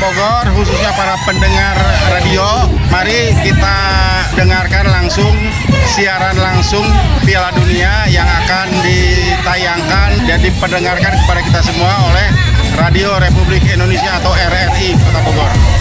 Bogor, khususnya para pendengar radio. Mari kita dengarkan langsung siaran langsung Piala Dunia yang akan ditayangkan dan diperdengarkan kepada kita semua oleh Radio Republik Indonesia atau RRI Kota Bogor.